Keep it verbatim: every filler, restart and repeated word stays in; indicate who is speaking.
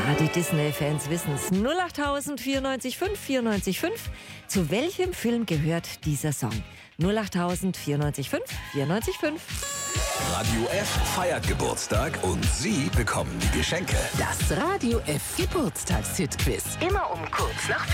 Speaker 1: Ja, die Disney-Fans wissen es. null acht vierundneunzig fünf vierundneunzig fünf. Zu welchem Film gehört dieser Song? null acht vierundneunzig fünf vierundneunzig fünf.
Speaker 2: Radio F feiert Geburtstag und Sie bekommen die Geschenke.
Speaker 3: Das Radio F Geburtstagshit-Quiz. Immer um kurz nach